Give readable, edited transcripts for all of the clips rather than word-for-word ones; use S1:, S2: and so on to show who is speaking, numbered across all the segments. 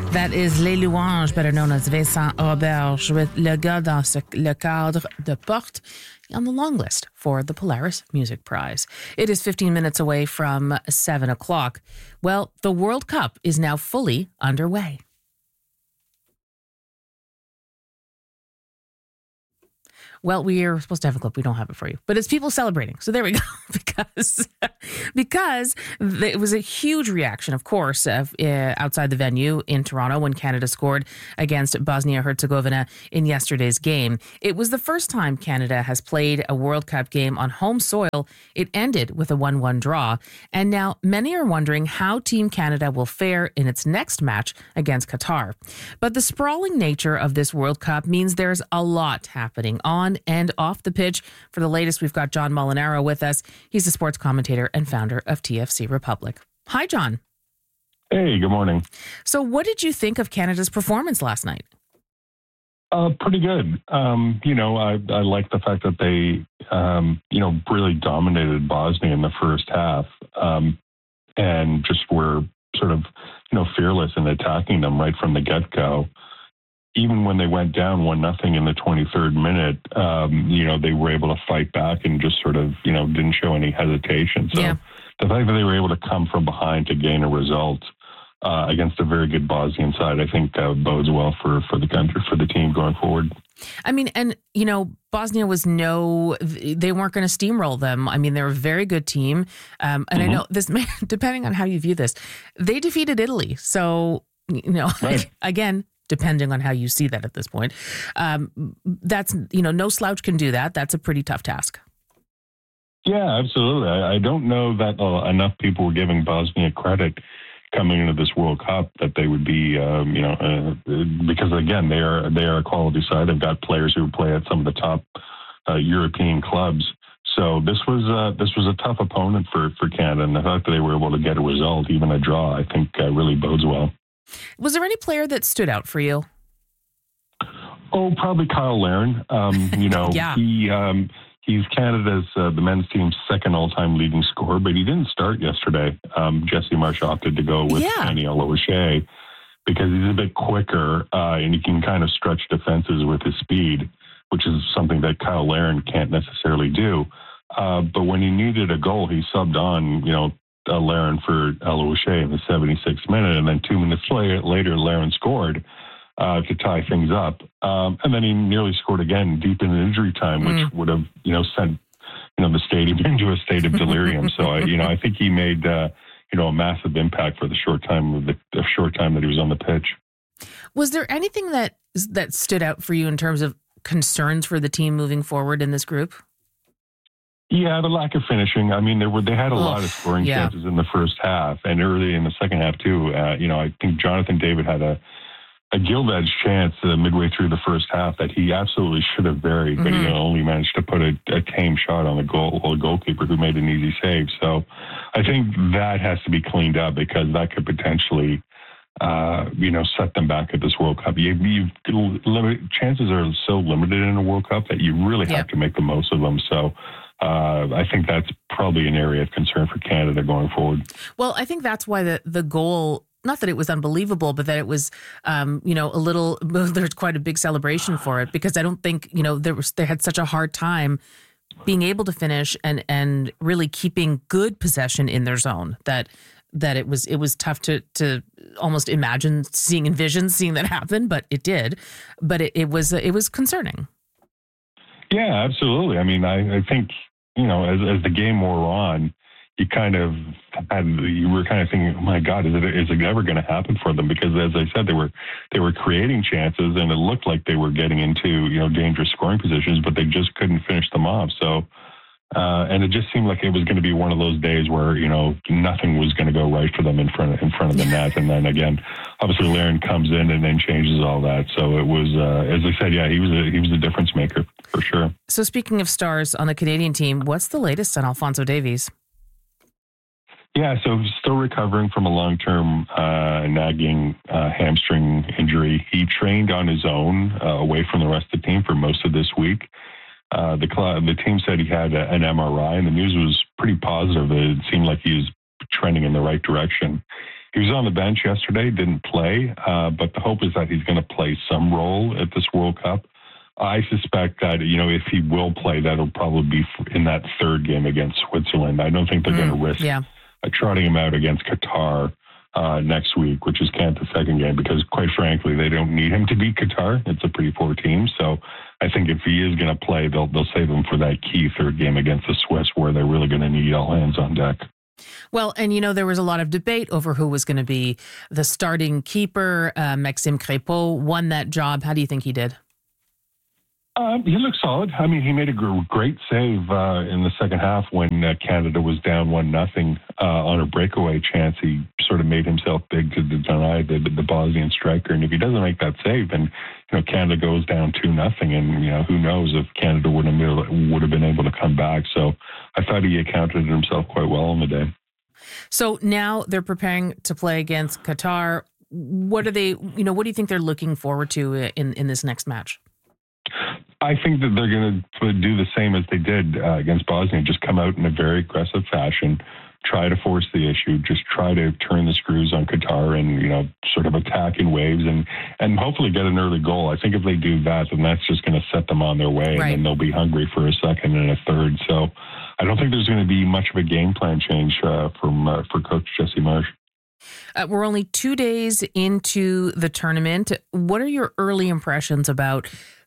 S1: That is Les Louanges, better known as Vincent Auberge, with Le Gars dans le cadre de Porte on the long list for the Polaris Music Prize. It is 15 minutes away from 7 o'clock. Well, the World Cup is now fully underway. Well, we are supposed to have a clip. We don't have it for you. But it's people celebrating. So there we go. because it was a huge reaction, of course, outside the venue in Toronto when Canada scored against Bosnia-Herzegovina in yesterday's game. It was the first time Canada has played a World Cup game on home soil. It ended with a 1-1 draw. And now many are wondering how Team Canada will fare in its next match against Qatar. But the sprawling nature of this World Cup means there's a lot happening on and off the pitch. For the latest, we've got John Molinaro with us. He's a sports commentator and founder of TFC Republic. Hi, John.
S2: Hey, good morning.
S1: So what did you think of Canada's performance last night?
S2: Pretty good. I like the fact that they, really dominated Bosnia in the first half and just were sort of, fearless in attacking them right from the get-go. Even when they went down 1-0 in the 23rd minute, they were able to fight back and just sort of, didn't show any hesitation. So the fact that they were able to come from behind to gain a result against a very good Bosnian side, I think bodes well for the country, for the team going forward.
S1: I mean, and, Bosnia was they weren't going to steamroll them. I mean, they're a very good team. And I know this, depending on how you view this, they defeated Italy. So,
S2: right.
S1: Again, depending on how you see that at this point. That's, no slouch can do that. That's a pretty tough task.
S2: Yeah, absolutely. I don't know that enough people were giving Bosnia credit coming into this World Cup that they would be, because again, they are a quality side. They've got players who play at some of the top European clubs. So this was a tough opponent for Canada, and the fact that they were able to get a result, even a draw, I think really bodes well.
S1: Was there any player that stood out for you?
S2: Oh, probably Kyle Larin. He's Canada's, the men's team's second all-time leading scorer, but he didn't start yesterday. Jesse Marsh opted to go with Daniel O'Shea because he's a bit quicker and he can kind of stretch defenses with his speed, which is something that Kyle Larin can't necessarily do. But when he needed a goal, he subbed on, Larin for O'Shea in the 76th minute, and then 2 minutes later, Larin scored to tie things up, and then he nearly scored again deep in injury time, which would have sent the stadium into a state of delirium. So I think he made a massive impact for the short time that he was on the pitch.
S1: Was there anything that stood out for you in terms of concerns for the team moving forward in this group?
S2: Yeah, the lack of finishing. I mean, they had a lot of scoring chances in the first half and early in the second half too. I think Jonathan David had a gilt-edged chance midway through the first half that he absolutely should have buried, but he only managed to put a tame shot on the goalkeeper who made an easy save. So I think that has to be cleaned up because that could potentially, set them back at this World Cup. Chances are so limited in a World Cup that you really have to make the most of them. So I think that's probably an area of concern for Canada going forward. Well,
S1: I think that's why the goal, not that it was unbelievable, but that it was, there's quite a big celebration for it because I don't think, they had such a hard time being able to finish and really keeping good possession in their zone that it was tough to almost imagine seeing that happen, but it did. But it was concerning.
S2: Yeah, absolutely. I mean, I think, as the game wore on, you were kind of thinking, oh my God, is it ever going to happen for them? Because as I said, they were creating chances and it looked like they were getting into, dangerous scoring positions, but they just couldn't finish them off. So, and it just seemed like it was going to be one of those days where, nothing was going to go right for them in front of the net. And then again, obviously Larin comes in and then changes all that. So it was, as I said, he was a difference maker for sure.
S1: So speaking of stars on the Canadian team, what's the latest on Alphonso Davies?
S2: Yeah, so he's still recovering from a long-term nagging hamstring injury. He trained on his own away from the rest of the team for most of this week. The team said he had an MRI, and the news was pretty positive. It seemed like he was trending in the right direction. He was on the bench yesterday, didn't play, but the hope is that he's going to play some role at this World Cup. I suspect that, if he will play, that'll probably be in that third game against Switzerland. I don't think they're going to risk trotting him out against Qatar next week, which is Canada's second game, because quite frankly, they don't need him to beat Qatar. It's a pretty poor team. So I think if he is going to play, they'll save him for that key third game against the Swiss, where they're really going to need all hands on deck.
S1: Well, and there was a lot of debate over who was going to be the starting keeper. Maxime Crépeau won that job. How do you think he did?
S2: He looked solid. I mean, he made a great save in the second half when Canada was down 1-0 on a breakaway chance. He sort of made himself big to deny the Bosnian striker. And if he doesn't make that save, then Canada goes down 2-0, and who knows if Canada would have been able to come back. So I thought he accounted himself quite well on the day.
S1: So now they're preparing to play against Qatar. What are they? What do you think they're looking forward to in this next match?
S2: I think that they're going to do the same as they did against Bosnia, just come out in a very aggressive fashion, try to force the issue, just try to turn the screws on Qatar and, sort of attack in waves and hopefully get an early goal. I think if they do that, then that's just going to set them on their way, and then they'll be hungry for a second and a third. So I don't think there's going to be much of a game plan change for Coach Jesse Marsch.
S1: We're only 2 days into the tournament. What are your early impressions about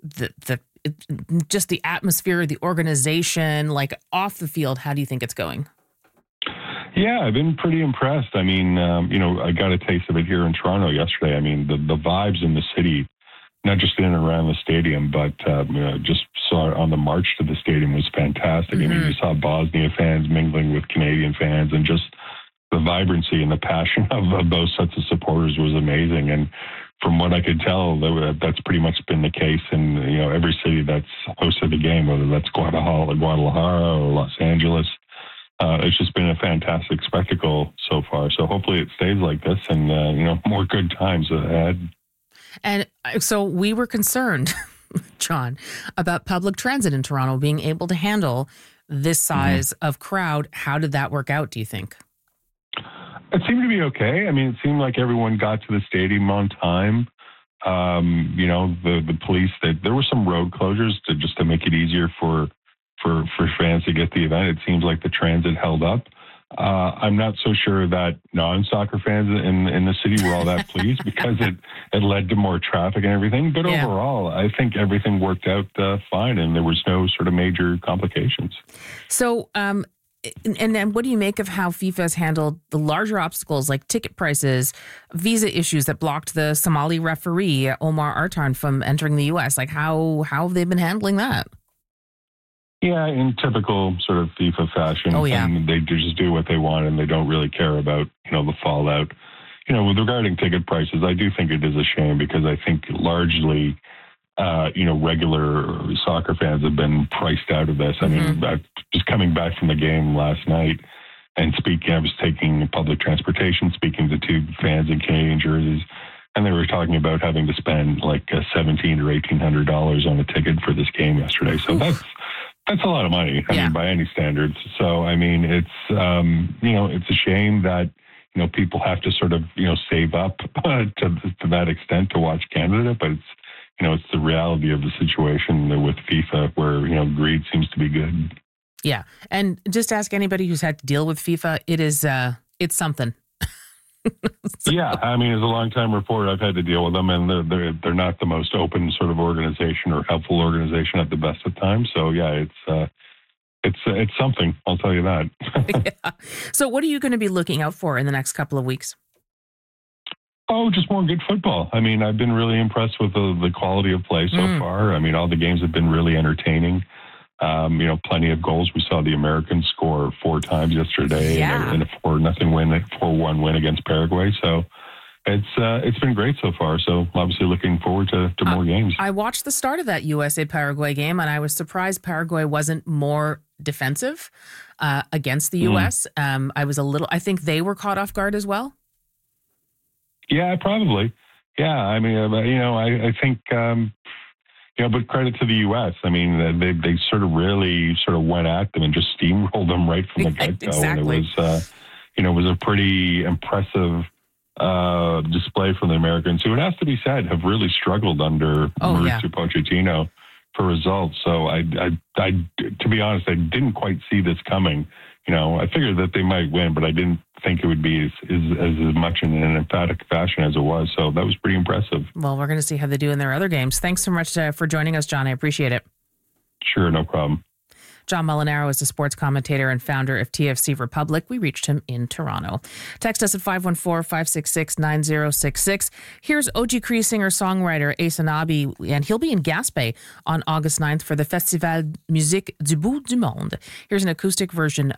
S1: just the atmosphere, the organization, like off the field? How do you think it's going?
S2: Yeah, I've been pretty impressed. I mean, I got a taste of it here in Toronto yesterday. I mean, the vibes in the city, not just in and around the stadium, but just saw it on the march to the stadium was fantastic. Mm-hmm. I mean, you saw Bosnia fans mingling with Canadian fans, and just the vibrancy and the passion of those sets of supporters was amazing. And from what I could tell, that's pretty much been the case in every city that's hosted the game, whether that's Guadalajara or Los Angeles. It's just been a fantastic spectacle so far. So hopefully it stays like this, and more good times ahead.
S1: And so we were concerned, John, about public transit in Toronto being able to handle this size of crowd. How did that work out, do you think?
S2: It seemed to be okay. I mean, it seemed like everyone got to the stadium on time. The police, there were some road closures to make it easier for fans to get the event. It seems like the transit held up. I'm not so sure that non-soccer fans in the city were all that pleased, because it led to more traffic and everything. But overall, I think everything worked out fine, and there was no sort of major complications.
S1: So, and then what do you make of how FIFA has handled the larger obstacles like ticket prices, visa issues that blocked the Somali referee, Omar Artan, from entering the U.S.? Like, how have they been handling that?
S2: Yeah, in typical sort of FIFA fashion.
S1: Oh, yeah.
S2: And they just do what they want, and they don't really care about, the fallout. With regarding ticket prices, I do think it is a shame, because I think largely, regular soccer fans have been priced out of this. I mean, just coming back from the game last night and I was taking public transportation, speaking to two fans in Canadian jerseys, and they were talking about having to spend like $1,700 or $1,800 on a ticket for this game yesterday. So that's a lot of money. I mean, by any standards. So, I mean, it's, it's a shame that, people have to sort of, save up to that extent to watch Canada, but it's the reality of the situation with FIFA, where, greed seems to be good.
S1: Yeah. And just ask anybody who's had to deal with FIFA. It is, it's something.
S2: Yeah. I mean, as a longtime reporter, I've had to deal with them, and they're not the most open sort of organization or helpful organization at the best of times. So yeah, it's something, I'll tell you that.
S1: Yeah. So what are you going to be looking out for in the next couple of weeks?
S2: Oh, just more good football. I mean, I've been really impressed with the quality of play so far. I mean, all the games have been really entertaining. Plenty of goals. We saw the Americans score 4 times yesterday in a 4-1 win against Paraguay. So it's been great so far. So obviously looking forward to more games.
S1: I watched the start of that USA-Paraguay game, and I was surprised Paraguay wasn't more defensive against the U.S. I think they were caught off guard as well.
S2: Yeah, probably. Yeah, I mean, I think, but credit to the U.S. I mean, they sort of really went at them and just steamrolled them right from the get-go.
S1: Exactly.
S2: And it was a pretty impressive display from the Americans, who, it has to be said, have really struggled under Mauricio Pochettino for results. So I, to be honest, I didn't quite see this coming. I figured that they might win, but I didn't think it would be as much in an emphatic fashion as it was. So that was pretty impressive.
S1: Well, we're going to see how they do in their other games. Thanks so much for joining us, John. I appreciate it.
S2: Sure, no problem.
S1: John Molinaro is a sports commentator and founder of TFC Republic. We reached him in Toronto. Text us at 514-566-9066. Here's Oji Cree singer-songwriter Aysannabi, and he'll be in Gaspé on August 9th for the Festival Musique du Bout du Monde. Here's an acoustic version